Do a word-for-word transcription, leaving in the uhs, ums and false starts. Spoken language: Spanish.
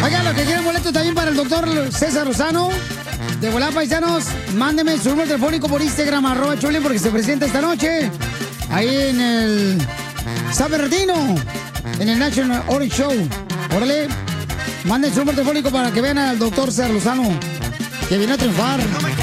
Oigan, los que quieren boletos también para el doctor César Lozano, de volada, paisanos, mándenme su número telefónico por Instagram, arroba Chulín, porque se presenta esta noche ahí en el San Bernardino, en el National Orange Show. Órale, manden su número telefónico para que vean al doctor César Lozano, que viene a triunfar.